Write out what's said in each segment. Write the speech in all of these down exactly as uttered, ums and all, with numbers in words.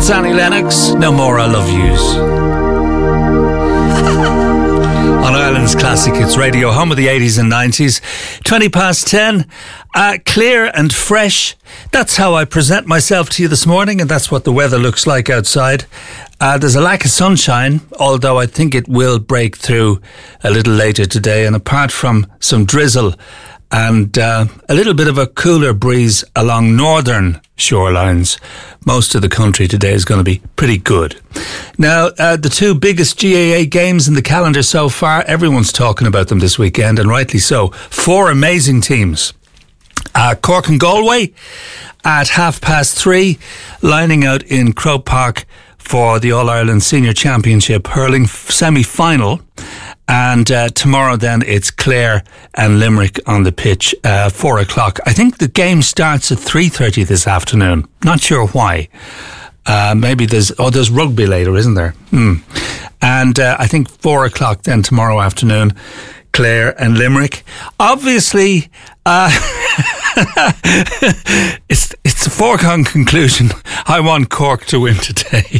That's Annie Lennox. No More I Love Yous. On Ireland's Classic Hits Radio, home of the eighties and nineties. twenty past ten. Uh, clear and fresh. That's how I present myself to you this morning, and that's what the weather looks like outside. Uh, there's a lack of sunshine, although I think it will break through a little later today. And apart from some drizzle and uh, a little bit of a cooler breeze along northern shorelines, most of the country today is going to be pretty good. Now, uh, the two biggest G A A games in the calendar so far, everyone's talking about them this weekend, and rightly so. Four amazing teams. Uh, Cork and Galway at half past three, lining out in Croke Park for the All-Ireland Senior Championship hurling semi-final. And uh, tomorrow then it's Clare and Limerick on the pitch, uh, four o'clock. I think the game starts at three thirty this afternoon. Not sure why. Uh, maybe there's, oh, there's rugby later, isn't there? Hmm. And uh, I think four o'clock then tomorrow afternoon, Clare and Limerick. Obviously, uh, it's it's a foregone conclusion. I want Cork to win today.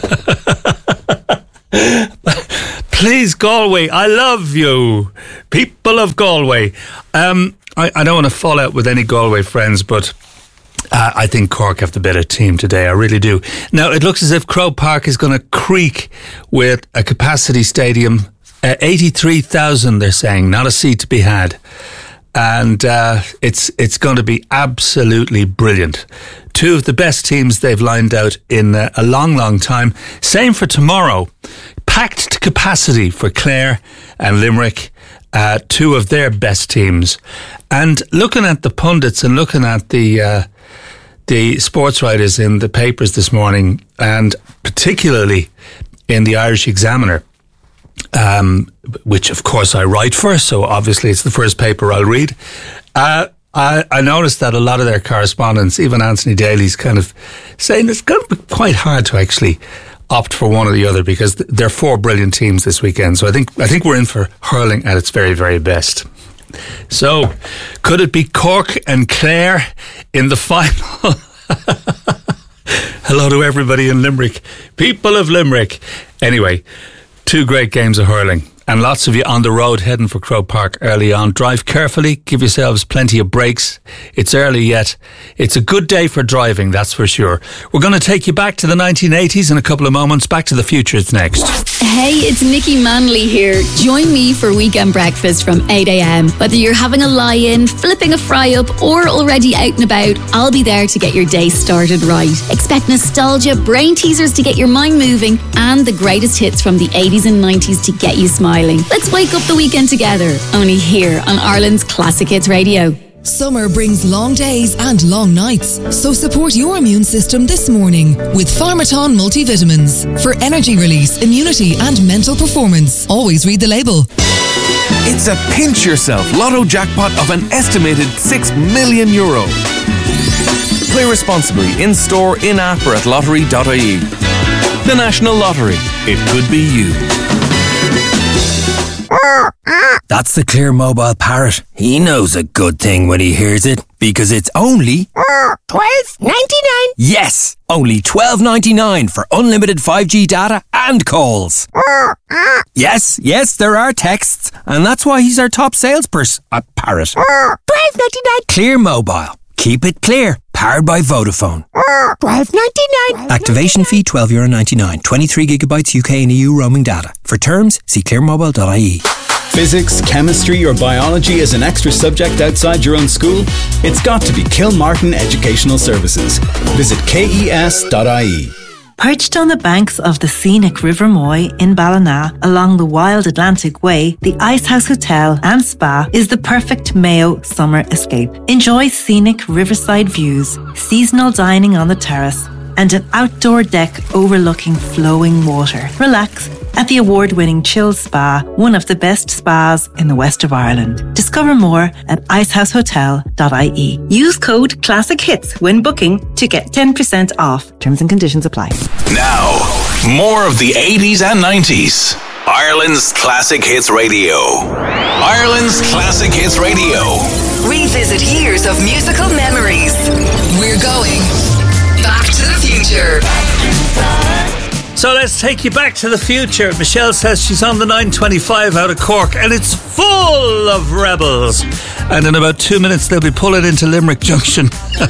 Please, Galway, I love you. People of Galway. Um, I, I don't want to fall out with any Galway friends, but uh, I think Cork have the better team today. I really do. Now, it looks as if Croke Park is going to creak with a capacity stadium. Uh, eighty-three thousand, they're saying, not a seat to be had. And uh, it's it's going to be absolutely brilliant. Two of the best teams they've lined out in uh, a long, long time. Same for tomorrow. Packed to capacity for Clare and Limerick, uh, two of their best teams. And looking at the pundits and looking at the uh, the sports writers in the papers this morning, and particularly in the Irish Examiner, um, which of course I write for, so obviously it's the first paper I'll read. Uh, I, I noticed that a lot of their correspondents, even Anthony Daly's, kind of saying it's going to be quite hard to actually opt for one or the other because th- they're four brilliant teams this weekend. So I think I think we're in for hurling at its very, very best. So, could it be Cork and Clare in the final? Hello to everybody in Limerick. People of Limerick. Anyway, two great games of hurling. And lots of you on the road heading for Croke Park early on. Drive carefully, give yourselves plenty of breaks. It's early yet. It's a good day for driving, that's for sure. We're going to take you back to the nineteen eighties in a couple of moments. Back to the Future is next. Hey, it's Nikki Manley here. Join me for weekend breakfast from eight a.m. Whether you're having a lie-in, flipping a fry-up, or already out and about, I'll be there to get your day started right. Expect nostalgia, brain teasers to get your mind moving, and the greatest hits from the eighties and nineties to get you smiling. Let's wake up the weekend together, only here on Ireland's Classic Hits Radio. Summer brings long days and long nights, so support your immune system this morning with Pharmaton multivitamins for energy release, immunity and mental performance. Always read the label. It's a pinch yourself lotto jackpot of an estimated six million euro. Play responsibly in store, in app or at lottery dot I E. The National Lottery. It could be you. That's the Clear Mobile Parrot. He knows a good thing when he hears it, because it's only twelve ninety-nine. Yes, only twelve ninety-nine for unlimited five G data and calls. Yes, yes, there are texts, and that's why he's our top salesperson. A parrot. twelve ninety-nine. Clear Mobile. Keep it clear. Powered by Vodafone. twelve ninety-nine. Activation fee twelve euro ninety-nine. twenty-three gigabytes U K and E U roaming data. For terms, see clear mobile dot I E. Physics, chemistry or biology is an extra subject outside your own school? It's got to be Kilmartin Educational Services. Visit K E S dot I E. Perched on the banks of the scenic River Moy in Ballina, along the wild Atlantic Way, the Icehouse Hotel and Spa is the perfect Mayo summer escape. Enjoy scenic riverside views, seasonal dining on the terrace, and an outdoor deck overlooking flowing water. Relax at the award-winning Chill Spa, one of the best spas in the west of Ireland. Discover more at icehouse hotel dot I E. Use code CLASSICHITS when booking to get ten percent off. Terms and conditions apply. Now, more of the eighties and nineties. Ireland's Classic Hits Radio. Ireland's Classic Hits Radio. Revisit years of musical memories. We're going back to the future. So let's take you back to the future. Michelle says she's on the nine twenty-five out of Cork and it's full of rebels. And in about two minutes they'll be pulling into Limerick Junction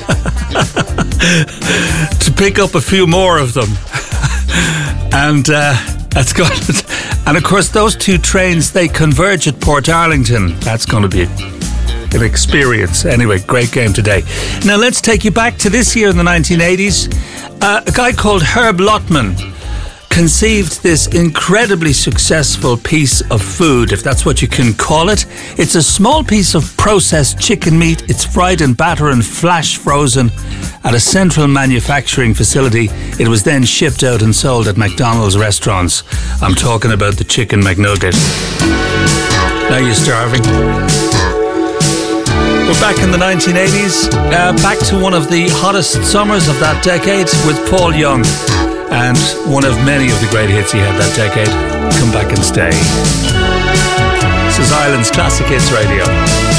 to pick up a few more of them. And uh, that's good. And of course those two trains, they converge at Portarlington. That's going to be an experience. Anyway, great game today. Now let's take you back to this year in the nineteen eighties. Uh, a guy called Herb Lotman conceived this incredibly successful piece of food, if that's what you can call it. It's a small piece of processed chicken meat. It's fried in batter and flash frozen at a central manufacturing facility. It was then shipped out and sold at McDonald's restaurants. I'm talking about the Chicken McNugget. Now you're starving. We're back in the nineteen eighties, uh, back to one of the hottest summers of that decade with Paul Young, and one of many of the great hits he had that decade, Come Back and Stay. This is Ireland's Classic Hits Radio.